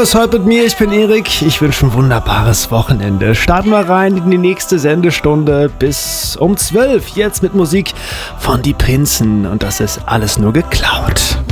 das heute mit mir. Ich bin Erik. Ich wünsche ein wunderbares Wochenende. Starten wir rein in die nächste Sendestunde bis um 12. Jetzt mit Musik von Die Prinzen. Und das ist alles nur geklaut.